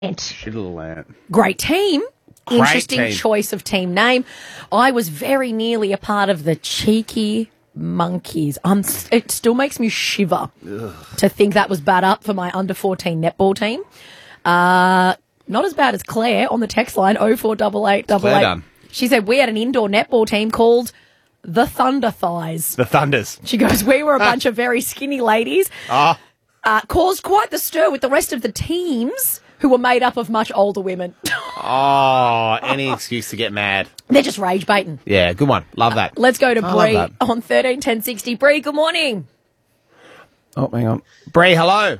Shittle ant. Great team. Great Interesting team. choice of team name. I was very nearly a part of the Cheeky Monkeys. It still makes me shiver to think that was bad up for my under-14 netball team. Not as bad as Claire on the text line, 048888. Claire done. She said, we had an indoor netball team called the Thunder Thighs. The Thunders. She goes, we were a bunch of very skinny ladies. Caused quite the stir with the rest of the teams who were made up of much older women. Oh, any excuse to get mad. They're just rage baiting. Yeah, good one. Love that. Let's go to I Bree love that. on 131060. Bree, good morning. Oh, hang on. Bree, hello.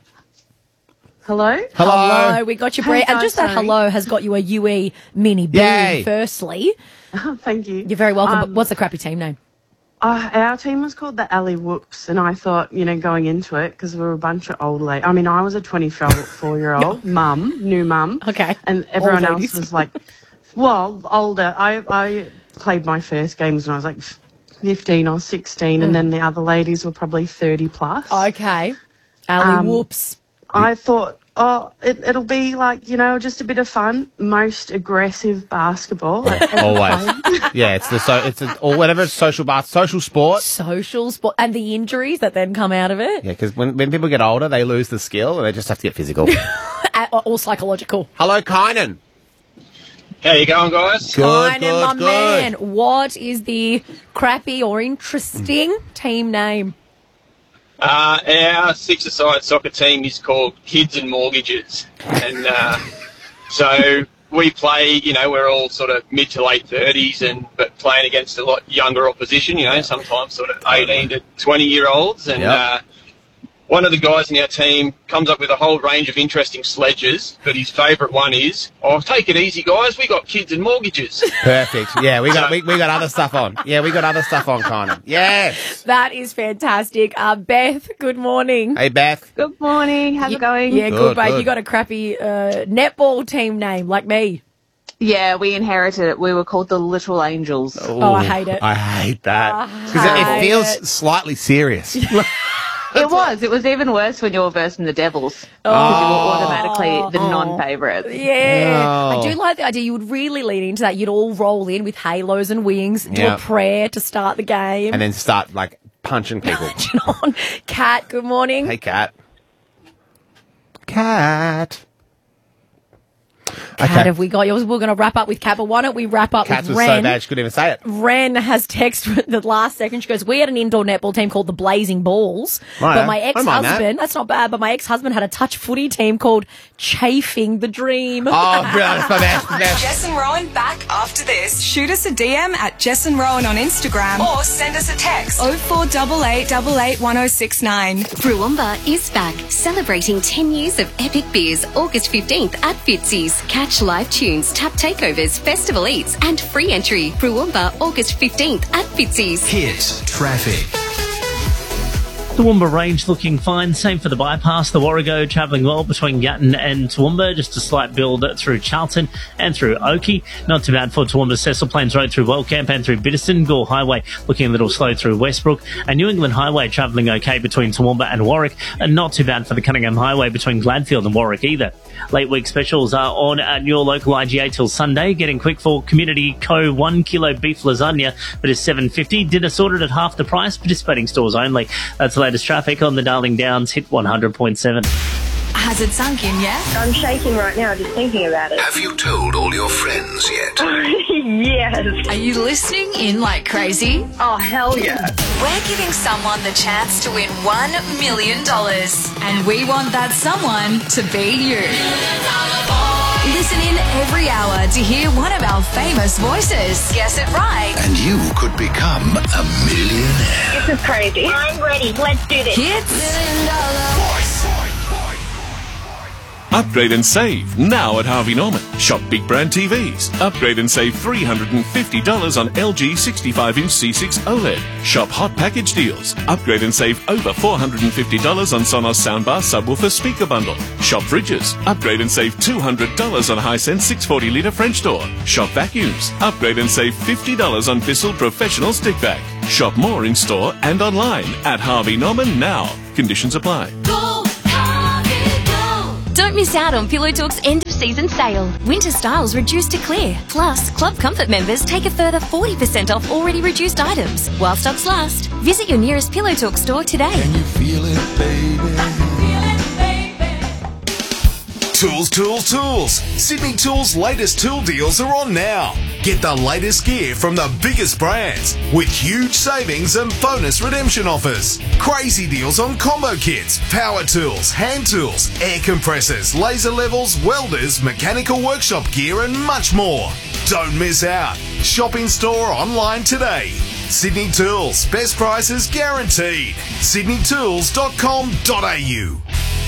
Hello? Hello, we got you, Bree. Hey, And guys, just that sorry. hello has got you a UE mini boom, Yay. firstly. Oh, thank you. You're very welcome. But what's the crappy team name? Our team was called the Alley Whoops, and I thought, going into it, because we were a bunch of old ladies. I mean, I was a 24-year-old new mum. Okay. And everyone Old else ladies. was like, older. I played my first games when I was like 15 or 16, and then the other ladies were probably 30 plus. Okay. Ali Whoops. I thought, it'll be like, just a bit of fun. Most aggressive basketball. Always. Yeah, or whatever it's social sport. Social sport. And the injuries that then come out of it. Yeah, because when people get older, they lose the skill and they just have to get physical. Or psychological. Hello, Kynan. How you going, guys? Good, Kynan, my good. man. What is the crappy or interesting team name? Our six-a-side soccer team is called Kids and Mortgages. And so we play, we're all sort of mid to late 30s, but playing against a lot younger opposition, sometimes sort of 18 to 20-year-olds. And Yep. one of the guys in our team comes up with a whole range of interesting sledges, but his favourite one is, take it easy, guys, we got kids and mortgages. Perfect. Yeah, we got other stuff on. Yeah, we got other stuff on, Kynan. Yes. That is fantastic. Beth, good morning. Hey, Beth. Good morning. How's it going? Yeah, good, Good, babe. good. You got a crappy netball team name like me. Yeah, we inherited it. We were called the Little Angels. Oh, I hate it. I hate that. I Because it hate feels it. slightly serious. It was even worse when you were versing the Devils because you were automatically the non-favourites. Yeah. No. I do like the idea. You would really lean into that. You'd all roll in with halos and wings, do Yeah. a prayer to start the game. And then start, punching people. Kat, good morning. Hey, Kat. Kat. Kat, have we got yours? We're going to wrap up with Kat, but why don't we wrap up Kat with was Ren? so bad she couldn't even say it. Ren has texted the last second. She goes, we had an indoor netball team called the Blazing Balls. Right, but my I don't mind that. ex-husband, that's not bad, but my ex-husband had a touch footy team called Chafing the Dream. Oh, brilliant. That's my best. Jess and Rowan back after this. Shoot us a DM at Jess and Rowan on Instagram or send us a text 0488 88 1069. Brewumba is back, celebrating 10 years of epic beers August 15th at Fitzy's. Catch live tunes, tap takeovers, festival eats, and free entry. Brewumba August 15th at Fitzy's. Hit traffic. The Toowoomba range looking fine. Same for the bypass. The Warrego travelling well between Gatton and Toowoomba. Just a slight build through Charlton and through Oakey. Not too bad for Toowoomba. Cecil Plains Road through Wellcamp and through Bitterston. Gore Highway looking a little slow through Westbrook. And New England Highway travelling okay between Toowoomba and Warwick. And not too bad for the Cunningham Highway between Gladfield and Warwick either. Late week specials are on at your local IGA till Sunday. Getting quick for Community Co. 1 kilo beef lasagna, but is $7.50. Dinner sorted at half the price. Participating stores only. That's the latest traffic on the Darling Downs Hit 100.7. Has it sunk in yet? I'm shaking right now just thinking about it. Have you told all your friends yet? Yes. Are you listening in like crazy? Oh, hell yeah. We're giving someone the chance to win $1 million. And we want that someone to be you. Listen in every hour to hear one of our famous voices. Guess it right. And you could become a millionaire. This is crazy. I'm ready. Let's do this. Hits. Upgrade and save now at Harvey Norman. Shop big brand TVs. Upgrade and save $350 on LG 65-inch C6 OLED. Shop hot package deals. Upgrade and save over $450 on Sonos soundbar subwoofer speaker bundle. Shop fridges. Upgrade and save $200 on Hisense 640-litre French door. Shop vacuums. Upgrade and save $50 on Bissell Professional Stick Vac. Shop more in store and online at Harvey Norman now. Conditions apply. Don't miss out on Pillow Talk's end-of-season sale. Winter styles reduced to clear. Plus, Club Comfort members take a further 40% off already reduced items. While stocks last, visit your nearest Pillow Talk store today. Can you feel it, baby? Tools, tools, tools. Sydney Tools' latest tool deals are on now. Get the latest gear from the biggest brands with huge savings and bonus redemption offers. Crazy deals on combo kits, power tools, hand tools, air compressors, laser levels, welders, mechanical workshop gear and much more. Don't miss out. Shop in store or online today. Sydney Tools. Best prices guaranteed. sydneytools.com.au.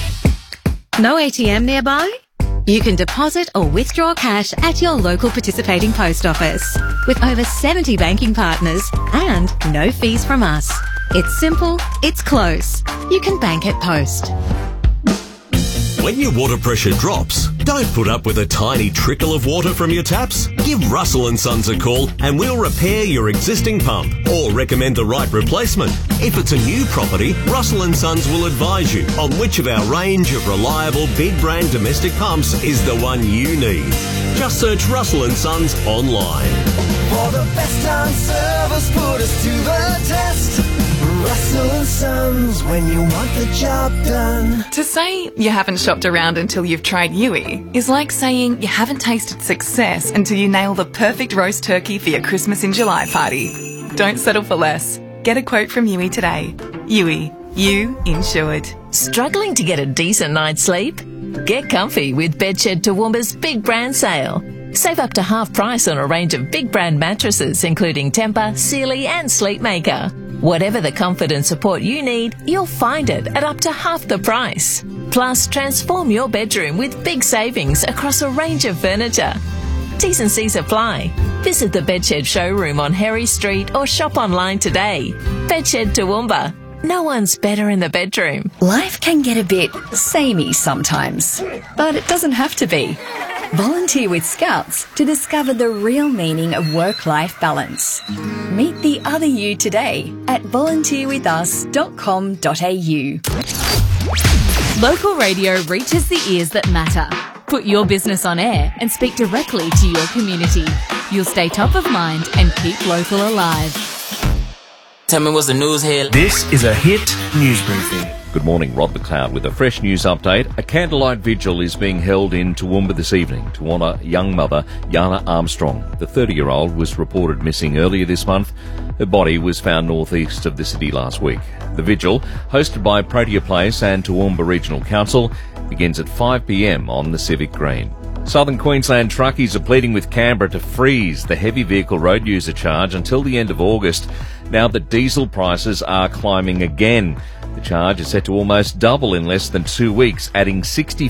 No ATM nearby? You can deposit or withdraw cash at your local participating post office with over 70 banking partners and no fees from us. It's simple, it's close. You can bank at Post. When your water pressure drops, don't put up with a tiny trickle of water from your taps. Give Russell & Sons a call and we'll repair your existing pump or recommend the right replacement. If it's a new property, Russell & Sons will advise you on which of our range of reliable big brand domestic pumps is the one you need. Just search Russell & Sons online. For the best on service, put us to the test. Russell & Sons, when you want the job done. To say you haven't shopped around until you've tried Yui is like saying you haven't tasted success until you nail the perfect roast turkey for your Christmas in July party. Don't settle for less. Get a quote from Yui today. Yui, you insured. Struggling to get a decent night's sleep? Get comfy with Bedshed Toowoomba's Big Brand Sale. Save up to half price on a range of big brand mattresses including Tempur, Sealy and Sleepmaker. Whatever the comfort and support you need, you'll find it at up to half the price. Plus, transform your bedroom with big savings across a range of furniture. T's and C's apply. Visit the Bedshed showroom on Harry Street or shop online today. Bedshed Toowoomba. No one's better in the bedroom. Life can get a bit samey sometimes, but it doesn't have to be. Volunteer with Scouts to discover the real meaning of work-life balance. Meet the other you today at volunteerwithus.com.au. Local radio reaches the ears that matter. Put your business on air and speak directly to your community. You'll stay top of mind and keep local alive. Tell me what's the news here. This is a Hit News Briefing. Good morning, Rod McLeod with a fresh news update. A candlelight vigil is being held in Toowoomba this evening to honour young mother Yana Armstrong. The 30-year-old was reported missing earlier this month. Her body was found northeast of the city last week. The vigil, hosted by Protea Place and Toowoomba Regional Council, begins at 5 p.m. on the Civic Green. Southern Queensland truckies are pleading with Canberra to freeze the heavy vehicle road user charge until the end of August, now that diesel prices are climbing again. The charge is set to almost double in less than 2 weeks, adding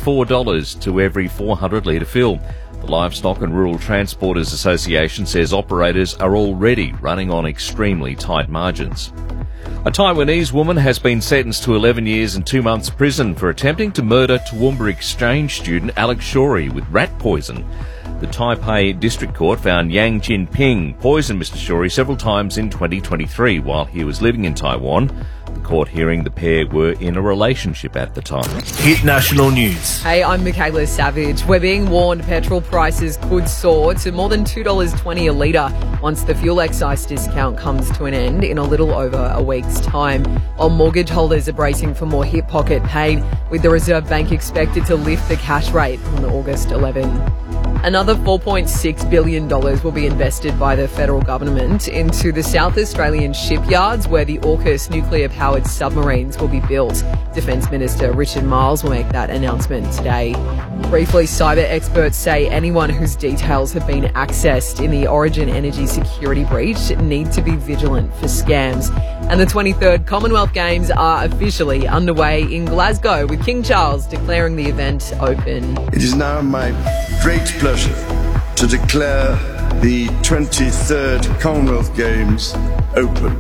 $64 to every 400-litre fill. The Livestock and Rural Transporters Association says operators are already running on extremely tight margins. A Taiwanese woman has been sentenced to 11 years and 2 months prison for attempting to murder Toowoomba exchange student Alex Shorey with rat poison. The Taipei District Court found Yang Jinping poisoned Mr. Shorey several times in 2023 while he was living in Taiwan. The court hearing the pair were in a relationship at the time. Hit National News. Hey, I'm Michaela Savage. We're being warned petrol prices could soar to more than $2.20 a litre once the fuel excise discount comes to an end in a little over a week's time. While mortgage holders are bracing for more hip pocket pain, with the Reserve Bank expected to lift the cash rate on August 11. Another $4.6 billion will be invested by the federal government into the South Australian shipyards where the AUKUS nuclear-powered submarines will be built. Defence Minister Richard Marles will make that announcement today. Briefly, cyber experts say anyone whose details have been accessed in the Origin Energy security breach need to be vigilant for scams. And the 23rd Commonwealth Games are officially underway in Glasgow, with King Charles declaring the event open. It is now my great pleasure to declare the 23rd Commonwealth Games open.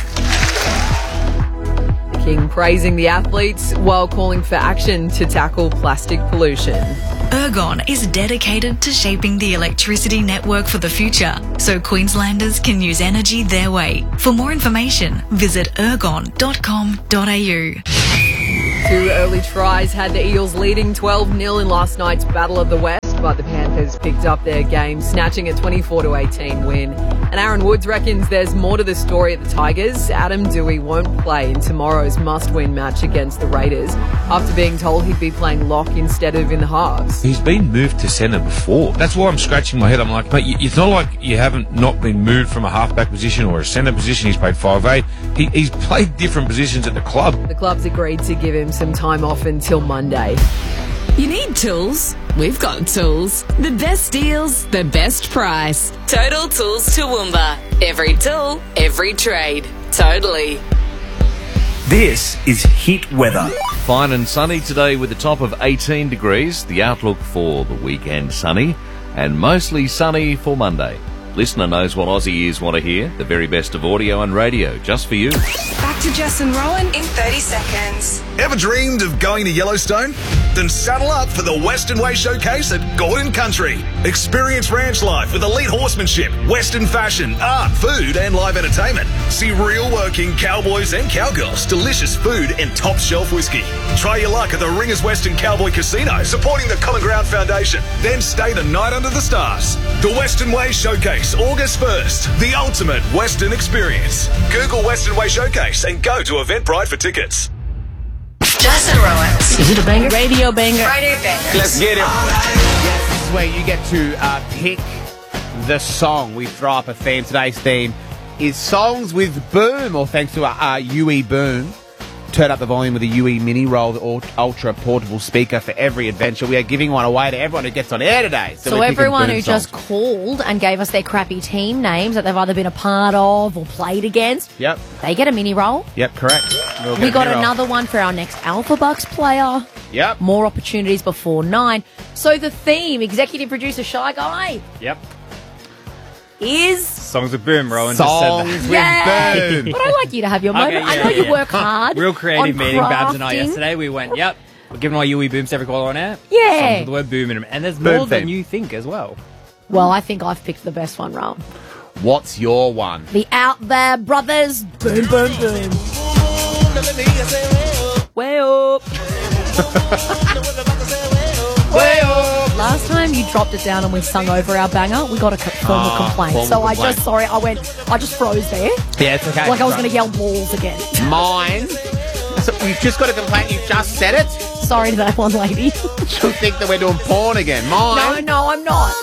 The King praising the athletes while calling for action to tackle plastic pollution. Ergon is dedicated to shaping the electricity network for the future so Queenslanders can use energy their way. For more information, visit ergon.com.au. Two early tries had the Eels leading 12-0 in last night's Battle of the West, but the Panthers picked up their game, snatching a 24-18 win. And Aaron Woods reckons there's more to the story at the Tigers. Adam Dewey won't play in tomorrow's must-win match against the Raiders after being told he'd be playing lock instead of in the halves. He's been moved to centre before. That's why I'm scratching my head. I'm like, mate, it's not like you haven't not been moved from a halfback position or a centre position. He's played 5'8". He's played different positions at the club. The club's agreed to give him some time off until Monday. You need tools? We've got tools. The best deals, the best price. Total Tools Toowoomba. Every tool, every trade. Totally. This is Hit Weather. Fine and sunny today with a top of 18 degrees. The outlook for the weekend sunny and mostly sunny for Monday. Listener knows what Aussie ears want to hear. The very best of audio and radio just for you. Back to Jess and Rowan in 30 seconds. Ever dreamed of going to Yellowstone? Then saddle up for the Western Way Showcase at Gordon Country. Experience ranch life with elite horsemanship, Western fashion, art, food and live entertainment. See real working cowboys and cowgirls, delicious food and top shelf whiskey. Try your luck at the Ringers Western Cowboy Casino, supporting the Common Ground Foundation. Then stay the night under the stars. The Western Way Showcase, August 1st. The ultimate Western experience. Google Western Way Showcase and go to Eventbrite for tickets. Jess and Rowan. Is it a banger? Radio banger. Friday bangers. Let's get it. Yes, this is where you get to pick the song. We throw up a theme. Today's theme is songs with boom, or thanks to our UE Boom. Turn up the volume with a UE Mini Roll, the ultra portable speaker for every adventure. We are giving one away to everyone who gets on air today. So everyone who just called and gave us their crappy team names that they've either been a part of or played against, Yep. they get a mini roll. Yep, correct. We got another one for our next Alpha Bucks player. Yep. More opportunities before 9. So the theme, executive producer Shy Guy, Yep. is Songs with boom, Rowan Songs just said with that. boom. But I like you to have your moment. Okay, I know you work hard. Real creative on meeting, Babs and I, crafting. yesterday. We went, yep, we're giving our UE booms to every caller on air. Yeah. Songs with the word boom in them. And there's Boom more than theme. you think as well. Well, I think I've picked the best one, Ron. What's your one? The Out There Brothers. Boom, boom, boom. Way up. Way up. Last time you dropped it down and we sung over our banger, we got a formal complaint. formal So complaint. I just froze there. Yeah, it's okay. Like I was going to yell balls again. Mine. So you've just got a complaint. You've just said it. Sorry to that one lady. She'll think that we're doing porn again. Mine. No, I'm not.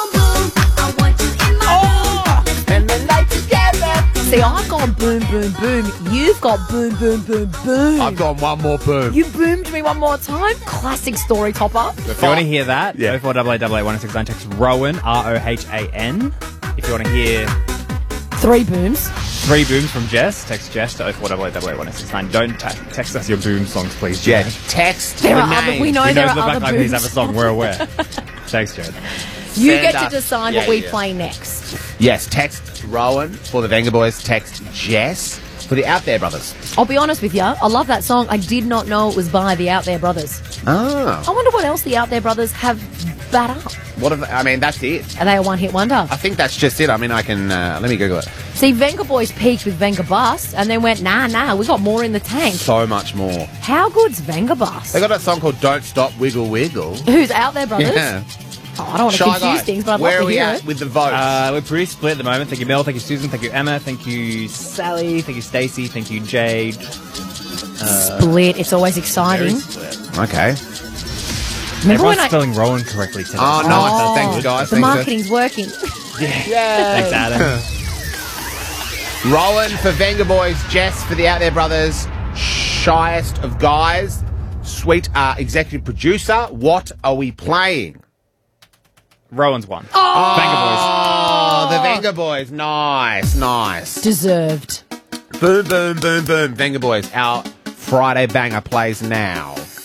And the night together. See, I've gone boom, boom, boom. You've got boom, boom, boom, boom. I've gone one more boom. You boomed me one more time. Classic story topper. If you want to hear that, Yeah. 0488881069, text Rowan, ROHAN. If you want to hear 3 booms. 3 booms from Jess, text Jess to 0488881069. Don't text us your boom songs, please, Yeah, Jess. text There the are other, name. we know We there know are the other back like these have a booms. song, we're aware. Thanks, Jess. You Send get to us- decide yeah, what we yeah. play next. Yes, text Rowan for the Venga Boys. Text Jess for the Out There Brothers. I'll be honest with you, I love that song. I did not know it was by the Out There Brothers. Oh. I wonder what else the Out There Brothers have bat up. What if, I mean, that's it. Are they a one-hit wonder? I think that's just it. I mean, I can, let me Google it. See, Venga Boys peaked with Venga Bus and then went, nah, we got more in the tank. So much more. How good's Venga Bus? They got that song called Don't Stop Wiggle Wiggle. Who's Out There Brothers? Yeah. Oh, I don't want to Shy confuse Guy, things, but I'd where love are to we hear at it. with the votes? We're pretty split at the moment. Thank you, Mel. Thank you, Susan. Thank you, Emma. Thank you, Sally. Thank you, Stacey. Thank you, Jade. Split. It's always exciting. Okay. Remember when Everyone's spelling Rowan correctly today. Oh, nice. Thanks, guys. The Thanks, marketing's working. Thanks, Adam. Rowan for Venga Boys, Jess for the Out There Brothers, Shyest of Guys, sweet executive producer. What are we playing? Rowan's one. Oh! Oh, the Venga Boys. Nice. Deserved. Boom, boom, boom, boom. Venga Boys. Our Friday banger plays now.